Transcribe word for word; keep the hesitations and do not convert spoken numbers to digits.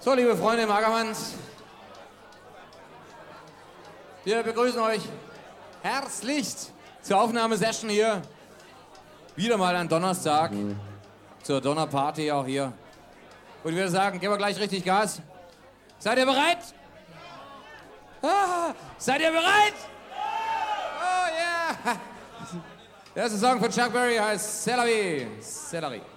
So, liebe Freunde im Ackermanns, wir begrüßen euch herzlich zur Aufnahmesession hier. Wieder mal ein Donnerstag, zur Donnerparty auch hier. Und ich würde sagen, geben wir gleich richtig Gas. Seid ihr bereit? Ah, seid ihr bereit? Oh yeah! Der erste Song von Chuck Berry heißt Celery. Celery.